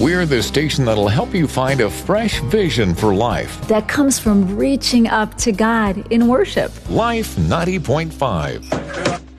We're the station that'll help you find a fresh vision for life. that comes from reaching up to God in worship. Life 90.5.